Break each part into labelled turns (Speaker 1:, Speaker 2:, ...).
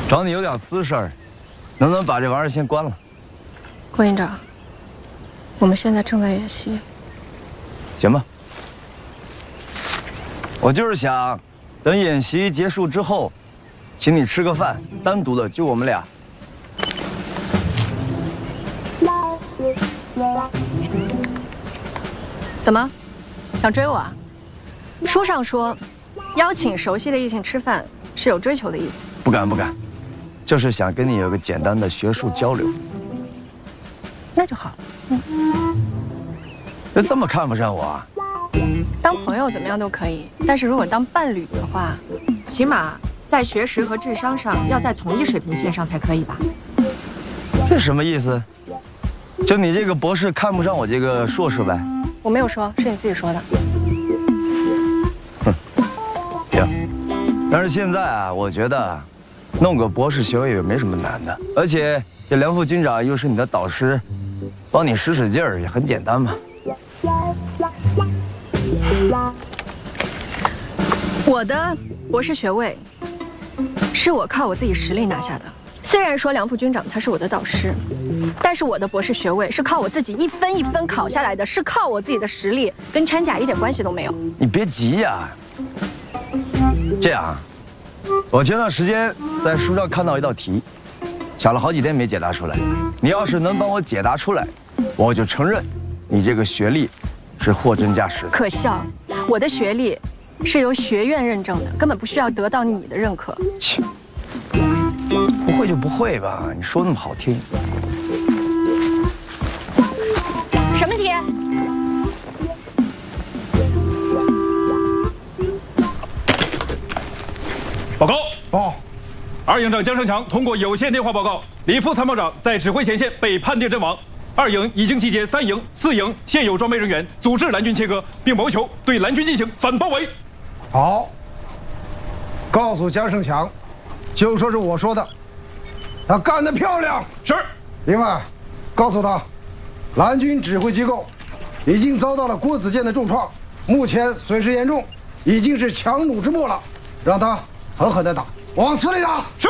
Speaker 1: 找你有点私事儿，能不能把这玩意儿先关了？
Speaker 2: 郭营长，我们现在正在演习。
Speaker 1: 行吧。我就是想，等演习结束之后，请你吃个饭，单独的，就我们俩。
Speaker 2: 怎么，想追我啊？书上说，邀请熟悉的异性吃饭是有追求的意思。
Speaker 1: 不敢不敢，就是想跟你有个简单的学术交流。
Speaker 2: 那就好。
Speaker 1: 别这么看不上我啊！
Speaker 2: 当朋友怎么样都可以，但是如果当伴侣的话，
Speaker 3: 起码在学识和智商上要在同一水平线上才可以吧？
Speaker 1: 这什么意思？就你这个博士看不上我这个硕士呗？
Speaker 2: 我没有说，是你自己说的。
Speaker 1: 行，但是现在啊，我觉得弄个博士学位也没什么难的，而且这梁副军长又是你的导师，帮你使使劲儿也很简单嘛。
Speaker 2: 我的博士学位是我靠我自己实力拿下的。虽然说梁副军长他是我的导师，但是我的博士学位是靠我自己一分一分考下来的，是靠我自己的实力，跟掺假一点关系都没有。
Speaker 1: 你别急呀。这样，我前段时间在书上看到一道题，想了好几天没解答出来。你要是能帮我解答出来，我就承认你这个学历是货真价实的。
Speaker 2: 可笑，我的学历是由学院认证的，根本不需要得到你的认可。
Speaker 1: 切，不会就不会吧，你说那么好听。
Speaker 2: 什么题？
Speaker 4: 报告。报。二营长江胜强通过有线电话报告，李副参谋长在指挥前线被叛电阵亡。二营已经集结3营、4营现有装备人员，组织蓝军切割，并谋求对蓝军进行反包围。
Speaker 5: 好，告诉江胜强，就说是我说的，他干得漂亮。
Speaker 4: 是。
Speaker 5: 另外，告诉他，蓝军指挥机构已经遭到了郭子健的重创，目前损失严重，已经是强弩之末了，让他狠狠地打，往死里打。
Speaker 4: 是。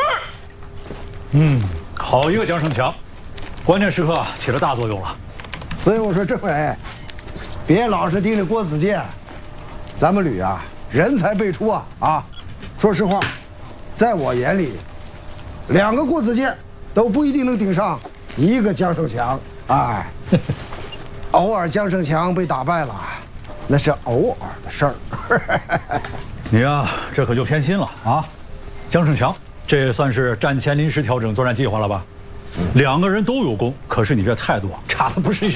Speaker 6: 好一个江胜强，关键时刻起了大作用了。
Speaker 5: 所以我说政委，别老是盯着郭子健，咱们旅啊人才辈出啊！说实话，在我眼里，2个郭子健都不一定能顶上1个江胜强。哎，偶尔江胜强被打败了，那是偶尔的事儿。
Speaker 6: 你呀，这可就偏心了啊！江胜强，这算是战前临时调整作战计划了吧？2个人都有功，可是你这态度啊，差的不是一